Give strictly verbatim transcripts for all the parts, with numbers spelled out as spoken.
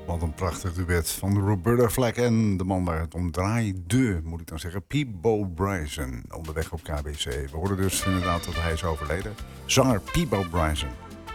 Wat een prachtig duet van Roberta Flack en de man waar het om draaide, moet ik dan zeggen, Peabo Bryson, onderweg op K B C. We hoorden dus inderdaad dat hij is overleden. Zanger Peabo Bryson.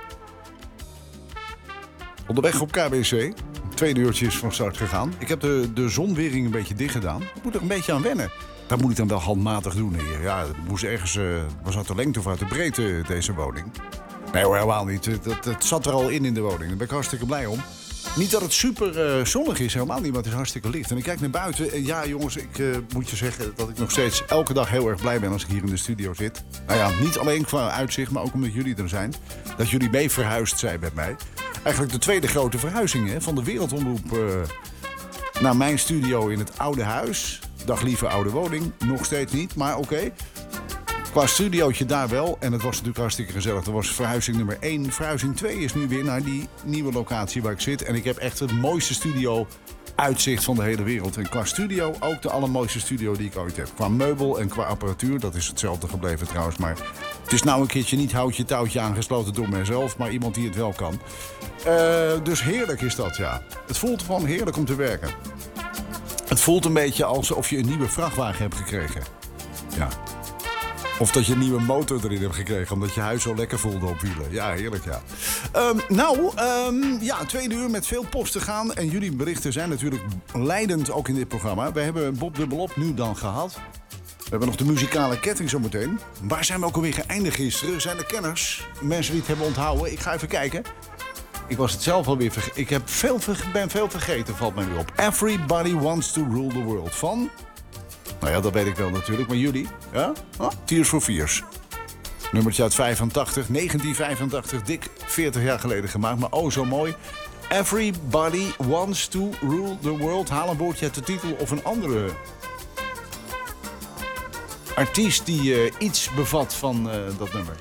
Onderweg op K B C. Tweede uurtje is van start gegaan. Ik heb de, de zonwering een beetje dicht gedaan. Ik moet er een beetje aan wennen. Dat moet ik dan wel handmatig doen hier. Ja, het moest ergens, uh, was uit de lengte of uit de breedte deze woning. Nee hoor, helemaal niet. Het, het zat er al in in de woning. Daar ben ik hartstikke blij om. Niet dat het super uh, zonnig is, helemaal niet, maar het is hartstikke licht. En ik kijk naar buiten en ja jongens, ik uh, moet je zeggen dat ik nog steeds elke dag heel erg blij ben als ik hier in de studio zit. Nou ja, niet alleen qua uitzicht, maar ook omdat jullie er zijn. Dat jullie mee verhuisd zijn met mij. Eigenlijk de tweede grote verhuizing hè, van de Wereldomroep uh, naar mijn studio in het oude huis. Dag lieve oude woning, nog steeds niet, maar oké. Okay. Qua studiootje daar wel. En het was natuurlijk hartstikke gezellig. Dat was verhuizing nummer één. Verhuizing twee is nu weer naar die nieuwe locatie waar ik zit. En ik heb echt het mooiste studio uitzicht van de hele wereld. En qua studio ook de allermooiste studio die ik ooit heb. Qua meubel en qua apparatuur. Dat is hetzelfde gebleven trouwens. Maar het is nou een keertje niet houtje touwtje aangesloten door mijzelf. Maar iemand die het wel kan. Uh, dus heerlijk is dat, ja. Het voelt gewoon heerlijk om te werken. Het voelt een beetje alsof je een nieuwe vrachtwagen hebt gekregen. Ja. Of dat je een nieuwe motor erin hebt gekregen, omdat je huis zo lekker voelde op wielen. Ja, heerlijk, ja. Um, nou, um, ja, tweede uur met veel post te gaan. En jullie berichten zijn natuurlijk leidend ook in dit programma. We hebben Bob Dubbelop nu dan gehad. We hebben nog de muzikale ketting zometeen. Waar zijn we ook alweer geëindigd gisteren? Zijn er kenners? Mensen die het hebben onthouden? Ik ga even kijken. Ik was het zelf alweer vergeten. Ik heb veel ver- ben veel vergeten, valt mij nu op. Everybody Wants to Rule the World van... Nou ja, dat weet ik wel natuurlijk, maar jullie? Ja? Oh, Tears for Fears. Nummertje uit vijfentachtig, negentien vijfentachtig, dik veertig jaar geleden gemaakt, maar oh zo mooi. Everybody Wants to Rule the World. Haal een woordje uit de titel of een andere artiest die uh, iets bevat van uh, dat nummer.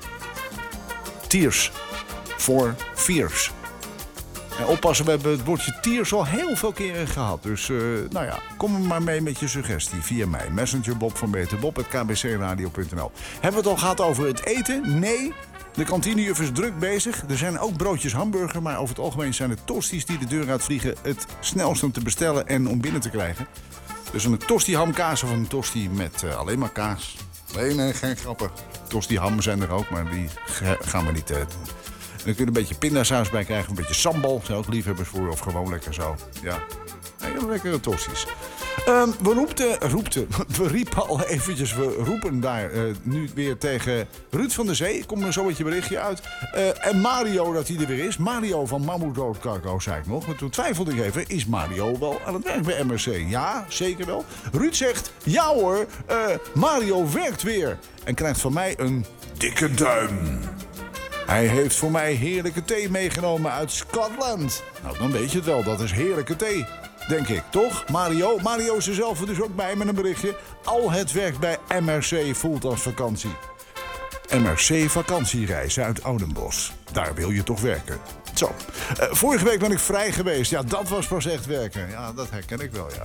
Tears for Fears. En oppassen, we hebben het woordje Tears al heel veel keren gehad. Dus, uh, nou ja, kom er maar mee met je suggestie via mij. Messenger Bob van Beterbob, at k b c radio punt n l. Hebben we het al gehad over het eten? Nee. De kantinejuf is druk bezig. Er zijn ook broodjes hamburger, maar over het algemeen zijn het tosti's die de deur uitvliegen het snelst om te bestellen en om binnen te krijgen. Dus een tosti hamkaas of een tosti met uh, alleen maar kaas. Nee, nee, geen grappen. Tosti ham zijn er ook, maar die gaan we niet uh, doen. En dan kun je een beetje pindasaus bij krijgen, een beetje sambal. Zijn ook liefhebbers voor, of gewoon lekker zo. Ja, hele lekkere tosti's. Um, we roepten, roepten, we riepen al eventjes, we roepen daar uh, nu weer tegen Ruud van der Zee. Ik kom er zo met je berichtje uit. Uh, en Mario, dat hij er weer is. Mario van Mammoet Road Cargo, zei ik nog. Maar toen twijfelde ik even, is Mario wel aan het werk bij M R C? Ja, zeker wel. Ruud zegt, ja hoor, uh, Mario werkt weer. En krijgt van mij een dikke duim. Hij heeft voor mij heerlijke thee meegenomen uit Scotland. Nou, dan weet je het wel, dat is heerlijke thee, denk ik, toch? Mario, Mario is er zelf dus ook bij met een berichtje. Al het werk bij M R C voelt als vakantie. M R C vakantiereis uit Oudenbosch. Daar wil je toch werken. Zo, uh, vorige week ben ik vrij geweest. Ja, dat was pas echt werken. Ja, dat herken ik wel, ja.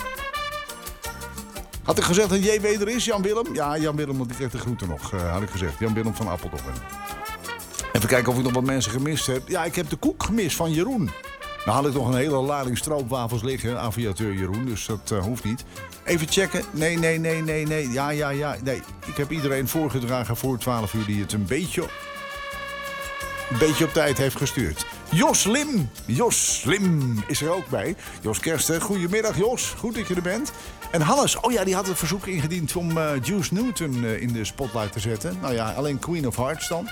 Had ik gezegd dat J W er is, Jan Willem? Ja, Jan Willem, want ik kreeg de groeten nog, uh, had ik gezegd. Jan Willem van Apeldoorn. Even kijken of ik nog wat mensen gemist heb. Ja, ik heb de koek gemist van Jeroen. Nou had ik nog een hele lading stroopwafels liggen, aviateur Jeroen, dus dat uh, hoeft niet. Even checken. Nee, nee, nee, nee, nee. Ja, ja, ja. Nee, ik heb iedereen voorgedragen voor twaalf uur die het een beetje, een beetje op tijd heeft gestuurd. Jos Lim. Jos Lim is er ook bij. Jos Kersten. Goedemiddag Jos. Goed dat je er bent. En Hannes, oh ja, die had het verzoek ingediend om uh, Juice Newton uh, in de spotlight te zetten. Nou ja, alleen Queen of Hearts dan.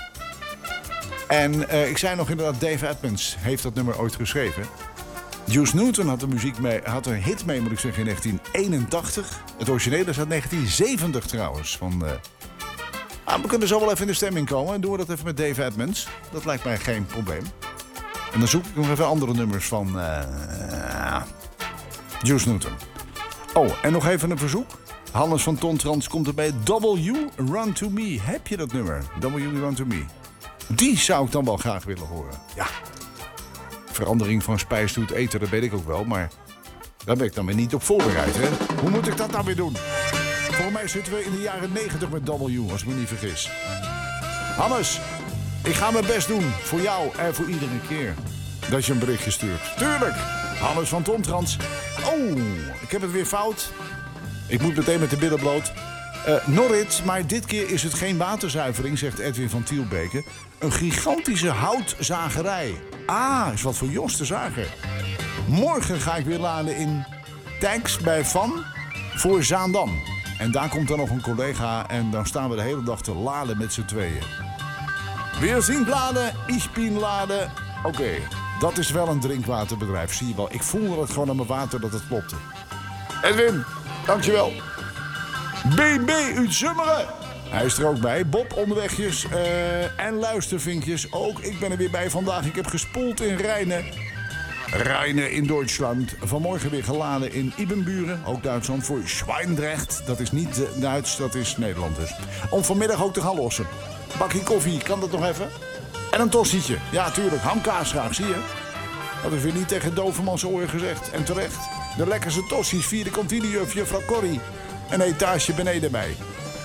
En uh, ik zei nog inderdaad, Dave Edmonds heeft dat nummer ooit geschreven. Juice Newton had de muziek mee, had een hit mee, moet ik zeggen, in negentien eenentachtig. Het originele is uit negentien zeventig trouwens. Van, uh... ah, we kunnen zo wel even in de stemming komen en doen we dat even met Dave Edmonds. Dat lijkt mij geen probleem. En dan zoek ik nog even andere nummers van uh... Juice Newton. Oh, en nog even een verzoek. Hannes van Tontrans komt erbij. W, Run to Me. Heb je dat nummer? W, Run to Me. Die zou ik dan wel graag willen horen. Ja. Verandering van spijs doet eten, dat weet ik ook wel. Maar daar ben ik dan weer niet op voorbereid, hè? Hoe moet ik dat nou weer doen? Volgens mij zitten we in de jaren negentig met W, als ik me niet vergis. Hannes, ik ga mijn best doen. Voor jou en voor iedere keer dat je een berichtje stuurt. Tuurlijk. Hannes van Tomtrans. Oh, ik heb het weer fout. Ik moet meteen met de billen bloot. Uh, Norrit, maar dit keer is het geen waterzuivering, zegt Edwin van Tielbeke. Een gigantische houtzagerij. Ah, is wat voor Jos de Zager. Morgen ga ik weer laden in Tijks bij Van voor Zaandam. En daar komt dan nog een collega en dan staan we de hele dag te laden met z'n tweeën. Weer zien laden, ich bin laden. Oké, okay, dat is wel een drinkwaterbedrijf, zie je wel. Ik voelde het gewoon aan mijn water dat het klopte. Edwin, dankjewel. B B uit Zummeren. Hij is er ook bij. Bob onderwegjes uh, en luistervinkjes ook. Ik ben er weer bij vandaag. Ik heb gespoeld in Rijnen. Rijnen in Duitsland. Vanmorgen weer geladen in Ibenburen. Ook Duitsland voor Schweindrecht. Dat is niet uh, Duits, dat is Nederland dus. Om vanmiddag ook te gaan lossen. Bakje koffie, kan dat nog even? En een tossietje. Ja, tuurlijk. Hamkaas graag, zie je? Dat is weer niet tegen Dovermans oren gezegd. En terecht. De lekkerste tossies, vierde kantinejuf, juffrouw Corrie. Een etage beneden mij.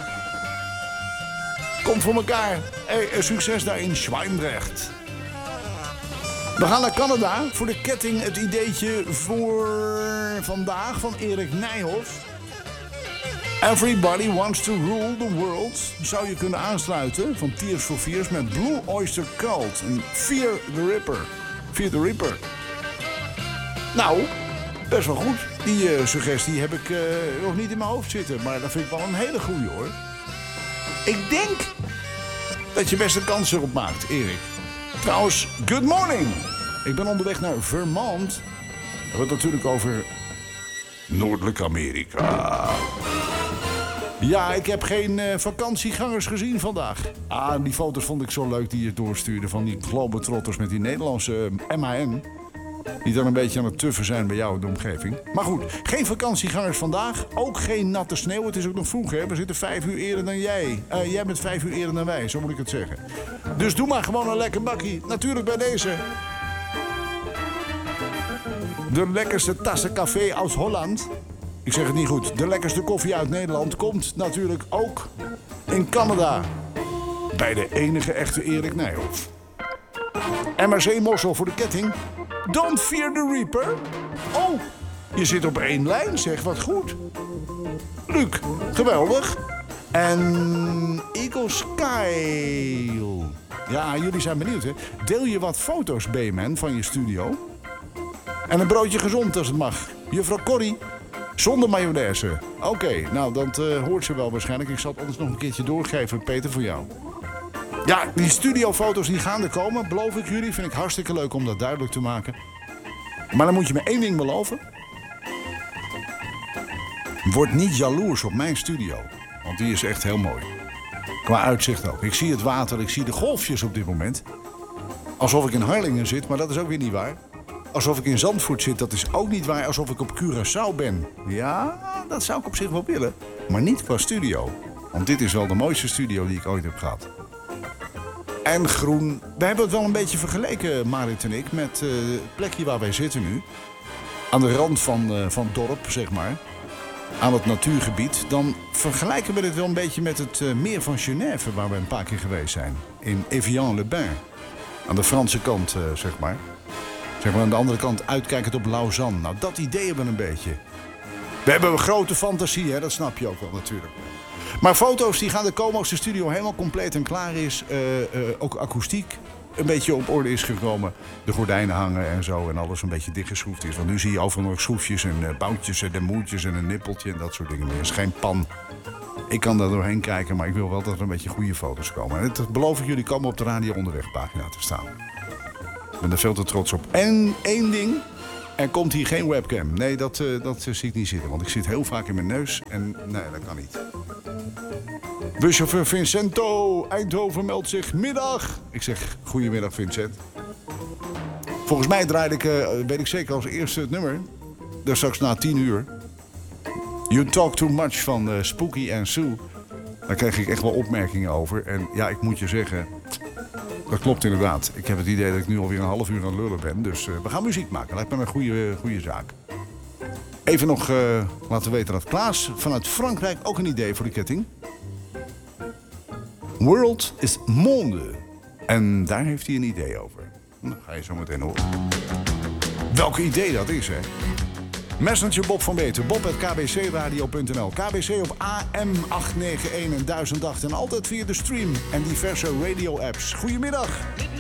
Kom voor elkaar. Hey, succes daar in Schweindrecht. We gaan naar Canada voor de ketting. Het ideetje voor vandaag van Erik Nijhoff. Everybody wants to rule the world. Zou je kunnen aansluiten van Tears for Fears met Blue Oyster Cult en Fear the Ripper. Fear the Ripper. Nou, best wel goed. Die uh, suggestie heb ik uh, nog niet in mijn hoofd zitten. Maar dat vind ik wel een hele goeie hoor. Ik denk dat je best een kans erop maakt, Erik. Trouwens, good morning. Ik ben onderweg naar Vermont. We hebben het natuurlijk over Noordelijk Amerika. Ja, ik heb geen uh, vakantiegangers gezien vandaag. Ah, die foto's vond ik zo leuk die je doorstuurde van die globetrotters met die Nederlandse uh, M H N. Die dan een beetje aan het tuffen zijn bij jou in de omgeving. Maar goed, geen vakantiegangers vandaag. Ook geen natte sneeuw. Het is ook nog vroeg, hè. We zitten vijf uur eerder dan jij. Uh, jij bent vijf uur eerder dan wij, zo moet ik het zeggen. Dus doe maar gewoon een lekker bakkie. Natuurlijk bij deze. De lekkerste tassen café uit Holland. Ik zeg het niet goed. De lekkerste koffie uit Nederland komt natuurlijk ook in Canada. Bij de enige echte Erik Nijhoff. M R C-mossel voor de ketting. Don't fear the Reaper. Oh, je zit op één lijn, zeg, wat goed. Luc, geweldig. En Eagle Sky. Ja, jullie zijn benieuwd, hè? Deel je wat foto's, B-man, van je studio? En een broodje gezond als het mag. Juffrouw Corrie, zonder mayonaise. Oké, okay, nou, dat uh, hoort ze wel waarschijnlijk. Ik zal het anders nog een keertje doorgeven, Peter, voor jou. Ja, die studiofoto's die gaan er komen, beloof ik jullie. Vind ik hartstikke leuk om dat duidelijk te maken. Maar dan moet je me één ding beloven. Word niet jaloers op mijn studio. Want die is echt heel mooi. Qua uitzicht ook. Ik zie het water, ik zie de golfjes op dit moment. Alsof ik in Harlingen zit, maar dat is ook weer niet waar. Alsof ik in Zandvoort zit, dat is ook niet waar. Alsof ik op Curaçao ben. Ja, dat zou ik op zich wel willen. Maar niet qua studio. Want dit is wel de mooiste studio die ik ooit heb gehad. En groen. We hebben het wel een beetje vergeleken, Marit en ik, met uh, het plekje waar wij zitten nu. Aan de rand van, uh, van het dorp, zeg maar. Aan het natuurgebied. Dan vergelijken we dit wel een beetje met het uh, meer van Genève, waar we een paar keer geweest zijn. In Evian-les-Bains. Aan de Franse kant, uh, zeg maar. Zeg maar aan de andere kant uitkijkend op Lausanne. Nou, dat idee hebben we een beetje. We hebben een grote fantasie, hè? Dat snap je ook wel natuurlijk. Maar foto's die gaan er komen als de studio helemaal compleet en klaar is. Uh, uh, ook akoestiek een beetje op orde is gekomen. De gordijnen hangen en zo en alles een beetje dichtgeschroefd is. Want nu zie je overal nog schroefjes en uh, boutjes en moertjes en een nippeltje en dat soort dingen. Er is geen pan. Ik kan daar doorheen kijken, maar ik wil wel dat er een beetje goede foto's komen. En dat beloof ik jullie, komen op de Radio Onderweg pagina te staan. Ik ben er veel te trots op. En één ding, er komt hier geen webcam. Nee, dat, uh, dat uh, zie ik niet zitten, want ik zit heel vaak in mijn neus en nee, dat kan niet. Buschauffeur Vincento, Eindhoven meldt zich middag. Ik zeg goedemiddag Vincent. Volgens mij draaide ik, uh, weet ik zeker als eerste het nummer. Dat straks na tien uur. You Talk Too Much van uh, Spooky and Sue. Daar kreeg ik echt wel opmerkingen over. En ja, ik moet je zeggen, dat klopt inderdaad. Ik heb het idee dat ik nu alweer een half uur aan het lullen ben. Dus uh, we gaan muziek maken. Lijkt me een goede, goede zaak. Even nog uh, laten weten dat Klaas vanuit Frankrijk ook een idee voor de ketting. World is monde. En daar heeft hij een idee over. Dat ga je zo meteen horen. Welk idee dat is, hè? Messenger Bob van Beeten, bob at k b c radio punt n l. K B C op A M acht negen een en duizend acht en altijd via de stream en diverse radio-apps. Goedemiddag.